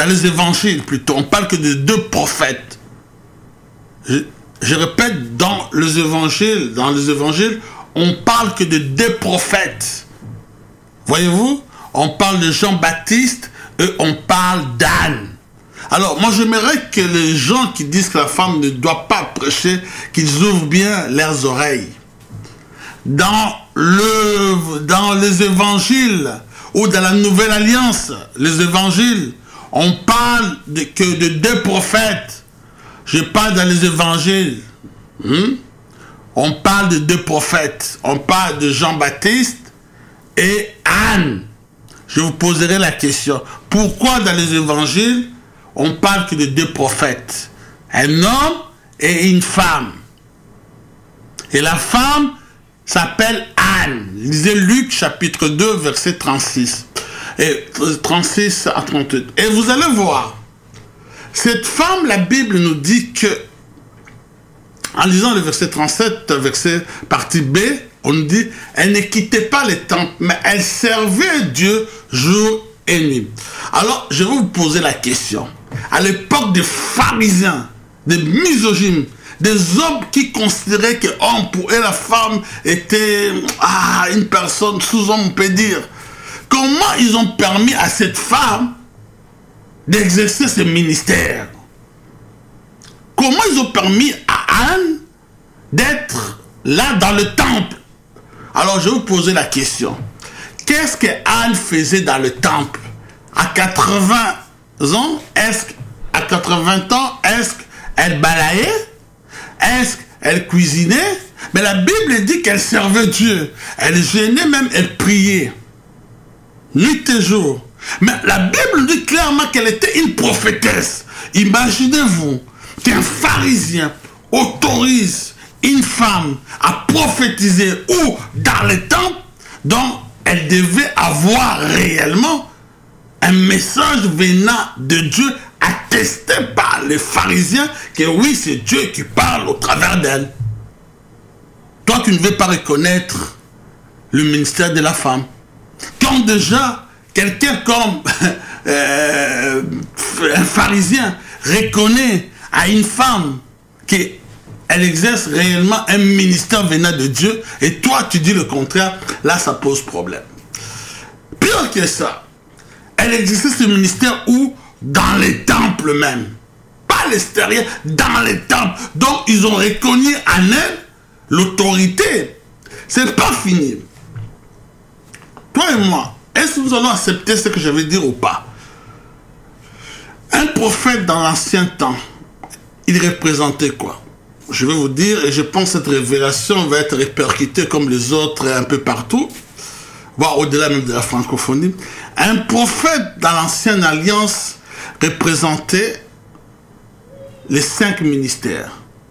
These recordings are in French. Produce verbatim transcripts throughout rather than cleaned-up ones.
dans les évangiles plutôt, on parle que de deux prophètes. Je, je répète, dans les évangiles, dans les évangiles, on parle que de deux prophètes. Voyez-vous, on parle de Jean-Baptiste et on parle d'Anne. Alors, moi, j'aimerais que les gens qui disent que la femme ne doit pas prêcher, qu'ils ouvrent bien leurs oreilles. Dans, le, dans les évangiles ou dans la Nouvelle Alliance, les évangiles, on parle de, que de deux prophètes. Je parle dans les évangiles. Hmm? On parle de deux prophètes. On parle de Jean-Baptiste et Anne. Je vous poserai la question. Pourquoi dans les évangiles, on parle que de deux prophètes? Un homme et une femme. Et la femme s'appelle Anne. Lisez Luc chapitre deux, verset trente-six. Et trente-six à trente-huit. Et vous allez voir, cette femme, la Bible nous dit que, en lisant le verset trente-sept, verset partie B, on nous dit, elle ne quittait pas les temples, mais elle servait Dieu jour et nuit. Alors, je vais vous poser la question. À l'époque des pharisiens, des misogynes, des hommes qui considéraient que homme pour eux, la femme était ah, une personne sous-homme, on peut dire. Comment ils ont permis à cette femme d'exercer ce ministère? Comment ils ont permis à Anne d'être là dans le temple? Alors je vais vous poser la question. Qu'est-ce que Anne faisait dans le temple? À quatre-vingts ans, est-ce qu'à quatre-vingts ans, est-ce qu'elle balayait? Est-ce qu'elle cuisinait? Mais la Bible dit qu'elle servait Dieu. Elle jeûnait même, elle priait. Nuit et jour. Mais la Bible dit clairement qu'elle était une prophétesse. Imaginez-vous qu'un pharisien autorise une femme à prophétiser ou dans les temples, dont elle devait avoir réellement un message venant de Dieu attesté par les pharisiens que oui, c'est Dieu qui parle au travers d'elle. Toi, tu ne veux pas reconnaître le ministère de la femme. Quand déjà, quelqu'un comme euh, un pharisien reconnaît à une femme qu'elle exerce réellement un ministère venant de Dieu, et toi, tu dis le contraire, là, ça pose problème. Pire que ça, elle exerçait ce ministère où? Dans les temples même. Pas à l'extérieur, dans les temples. Donc, ils ont reconnu en elle l'autorité. C'est pas fini. Toi et moi, est-ce que nous allons accepter ce que je vais dire ou pas? Un prophète dans l'ancien temps, il représentait quoi? Je vais vous dire, et je pense que cette révélation va être répercutée comme les autres un peu partout, voire au-delà même de la francophonie. Un prophète dans l'ancienne alliance représentait les cinq ministères.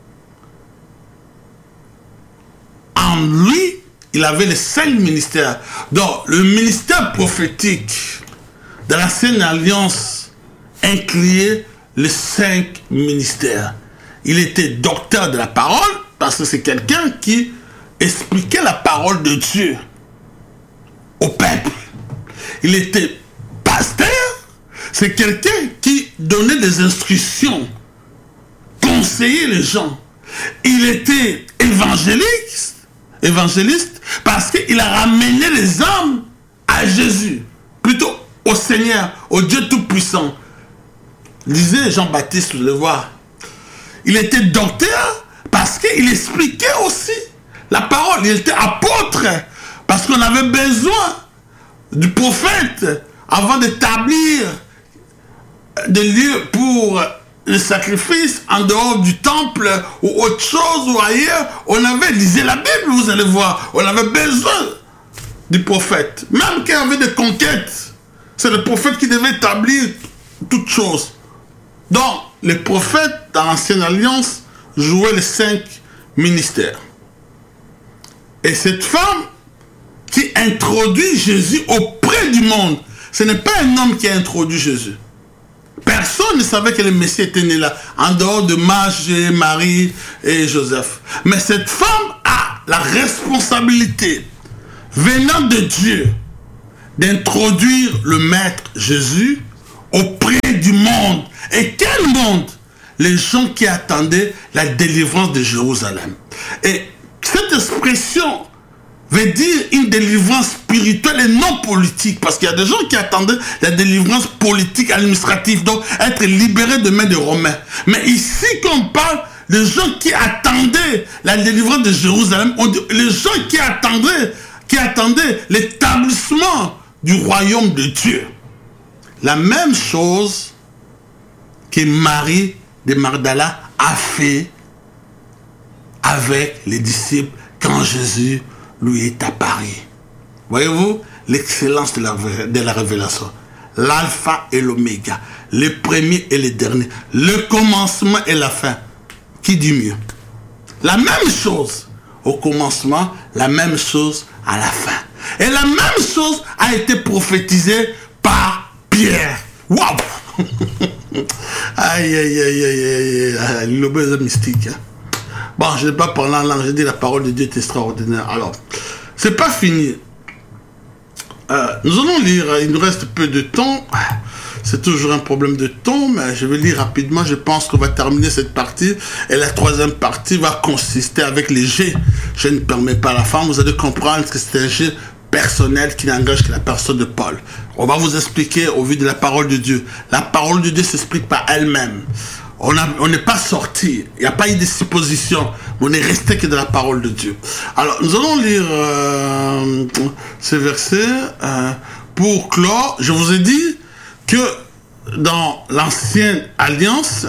En lui, il avait les cinq ministères. Donc, le ministère prophétique de l'ancienne alliance incluait les cinq ministères. Il était docteur de la parole, parce que c'est quelqu'un qui expliquait la parole de Dieu au peuple. Il était pasteur, c'est quelqu'un qui donnait des instructions, conseillait les gens. Il était évangéliste, évangéliste parce qu'il a ramené les âmes à Jésus, plutôt au Seigneur, au Dieu Tout-Puissant. Lisez Jean-Baptiste, vous le voir. Il était docteur parce qu'il expliquait aussi la parole. Il était apôtre parce qu'on avait besoin du prophète avant d'établir des lieux pour le sacrifice en dehors du temple ou autre chose ou ailleurs. On avait, lisez la Bible, vous allez voir, on avait besoin du prophète. Même qu'il y avait des conquêtes, c'est le prophète qui devait établir toutes choses. Donc, les prophètes dans l'ancienne alliance jouaient les cinq ministères. Et cette femme qui introduit Jésus auprès du monde, ce n'est pas un homme qui a introduit Jésus. Personne ne savait que le Messie était né là, en dehors de Marie, Marie et Joseph. Mais cette femme a la responsabilité, venant de Dieu, d'introduire le Maître Jésus auprès du monde. Et quel monde? Les gens qui attendaient la délivrance de Jérusalem. Et cette expression veut dire une délivrance spirituelle et non politique. Parce qu'il y a des gens qui attendaient la délivrance politique, administrative, donc être libérés de main des Romains. Mais ici, quand on parle des gens qui attendaient la délivrance de Jérusalem, on dit, les gens qui attendaient, qui attendaient l'établissement du royaume de Dieu. La même chose que Marie de Magdala a fait avec les disciples quand Jésus lui est apparu. Voyez-vous l'excellence de la, de la révélation. L'alpha et l'oméga, le premier et le dernier, le commencement et la fin. Qui dit mieux? La même chose au commencement, la même chose à la fin. Et la même chose a été prophétisée par Pierre. Waouh! Aïe, aïe, aïe, aïe, aïe, le mystique. Hein? Bon, je n'ai pas parlé en langue, j'ai dit la parole de Dieu est extraordinaire. Alors, c'est pas fini. Euh, nous allons lire, il nous reste peu de temps. C'est toujours un problème de temps, mais je vais lire rapidement. Je pense qu'on va terminer cette partie. Et la troisième partie va consister avec les G. Je ne permets pas à la femme. Vous allez comprendre que c'est un G personnel qui n'engage que la personne de Paul. On va vous expliquer au vu de la parole de Dieu. La parole de Dieu s'explique par elle-même. On n'est on pas sorti. Il n'y a pas eu de supposition. On est resté que de la parole de Dieu. Alors, nous allons lire euh, ces versets. Euh, pour clore, je vous ai dit que dans l'ancienne alliance,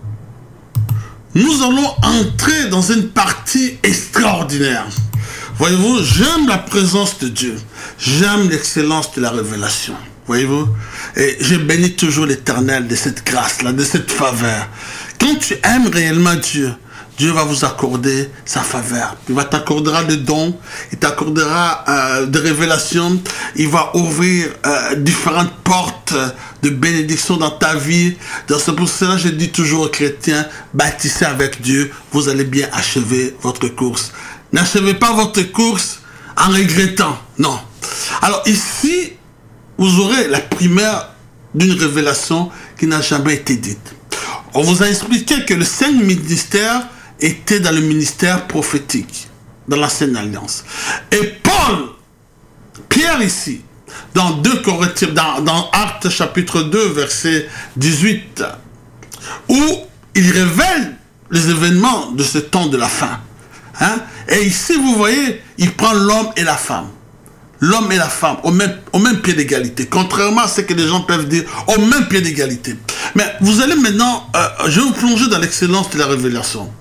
nous allons entrer dans une partie extraordinaire. Voyez-vous, j'aime la présence de Dieu. J'aime l'excellence de la révélation. Voyez-vous? Et je bénis toujours l'Éternel de cette grâce-là, de cette faveur. Quand tu aimes réellement Dieu, Dieu va vous accorder sa faveur. Il va t'accordera des dons, il t'accordera euh, des révélations, il va ouvrir euh, différentes portes de bénédiction dans ta vie. C'est pour cela que je dis toujours aux chrétiens, bâtissez avec Dieu, vous allez bien achever votre course. N'achevez pas votre course en regrettant, non. Alors ici, vous aurez la primaire d'une révélation qui n'a jamais été dite. On vous a expliqué que le cinq ministères était dans le ministère prophétique, dans l'ancienne alliance. Et Paul, Pierre ici, dans deux Corinthiens, dans, dans Actes chapitre deux, verset dix-huit, où il révèle les événements de ce temps de la fin. Hein? Et ici, vous voyez, il prend l'homme et la femme. L'homme et la femme au même, au même pied d'égalité. Contrairement à ce que les gens peuvent dire, au même pied d'égalité. Mais vous allez maintenant, euh, je vais vous plonger dans l'excellence de la révélation.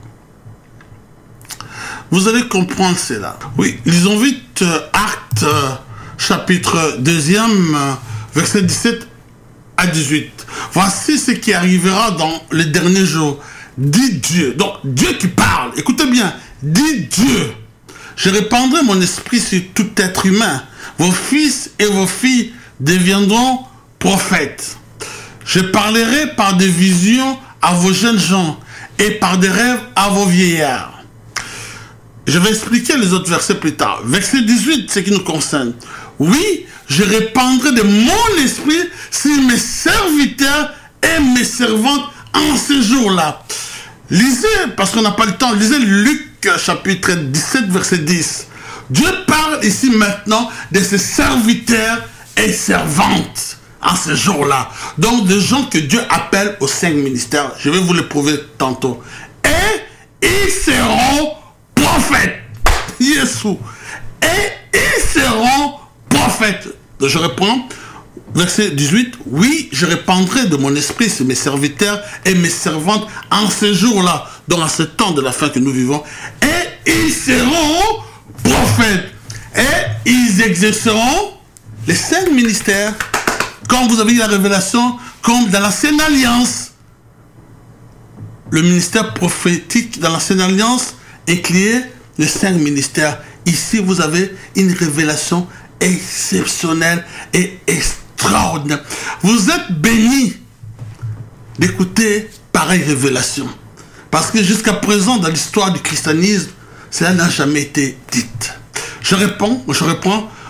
Vous allez comprendre cela. Oui, lisons vite euh, Actes euh, chapitre deux, euh, verset dix-sept à dix-huit. Voici ce qui arrivera dans les derniers jours. Dit Dieu. Donc, Dieu qui parle. Écoutez bien. Dit Dieu. Je répandrai mon esprit sur tout être humain. Vos fils et vos filles deviendront prophètes. Je parlerai par des visions à vos jeunes gens et par des rêves à vos vieillards. Je vais expliquer les autres versets plus tard. Verset dix-huit, ce qui nous concerne. Oui, je répandrai de mon esprit sur mes serviteurs et mes servantes en ce jour-là. Lisez, parce qu'on n'a pas le temps, lisez Luc chapitre dix-sept, verset dix. Dieu parle ici maintenant de ses serviteurs et servantes en ce jour-là. Donc des gens que Dieu appelle aux cinq ministères. Je vais vous le prouver tantôt. Et ils seront prophètes. Yeshua. Et ils seront prophètes. Donc je reprends. Verset dix-huit. Oui, je répandrai de mon esprit sur mes serviteurs et mes servantes en ce jour-là, donc en ce temps de la fin que nous vivons. Et ils seront prophètes. Et ils exerceront les cinq ministères, comme vous avez eu la révélation, comme dans l'ancienne alliance. Le ministère prophétique dans l'ancienne alliance incluait les cinq ministères. Ici, vous avez une révélation exceptionnelle et extraordinaire. Vous êtes bénis d'écouter pareille révélation. Parce que jusqu'à présent, dans l'histoire du christianisme, cela n'a jamais été dit. Je réponds, je réponds,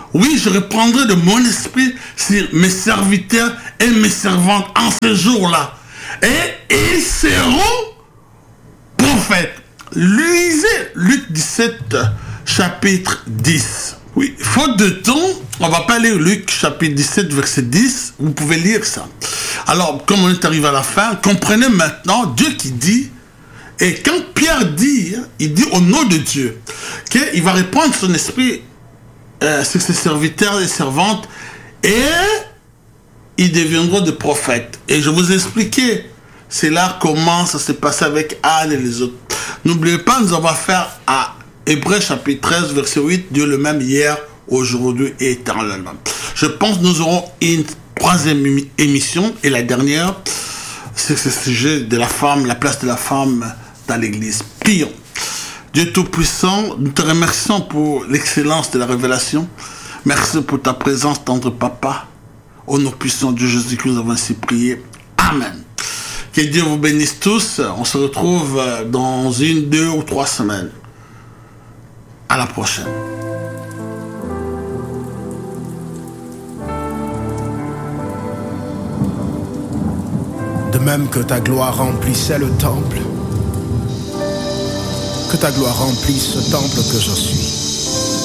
Oui, je reprendrai de mon esprit sur mes serviteurs et mes servantes en ce jour-là. Et ils seront prophètes. Lisez Luc dix-sept, chapitre dix. Oui, faute de temps, on ne va pas lire Luc chapitre dix-sept, verset dix. Vous pouvez lire ça. Alors, comme on est arrivé à la fin, comprenez maintenant Dieu qui dit, et quand Pierre dit, il dit au nom de Dieu, qu'il va répandre son esprit euh, sur ses serviteurs et servantes, et ils deviendront des prophètes. Et je vous ai expliqué, c'est là comment ça s'est passé avec Anne et les autres. N'oubliez pas, nous avons affaire à Hébreux chapitre treize, verset huit, Dieu le même hier, aujourd'hui et éternellement. Je pense que nous aurons une troisième émission, et la dernière, c'est ce sujet de la femme, la place de la femme dans l'église. Prions. Dieu Tout-Puissant, nous te remercions pour l'excellence de la révélation. Merci pour ta présence, tendre papa. Au nom puissant de Jésus-Christ, nous avons ainsi prié. Amen. Que Dieu vous bénisse tous. On se retrouve dans une, deux ou trois semaines. À la prochaine. De même que ta gloire remplissait le temple, que ta gloire remplisse ce temple que je suis.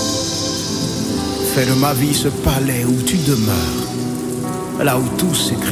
Fais de ma vie ce palais où tu demeures, là où tout s'écrit.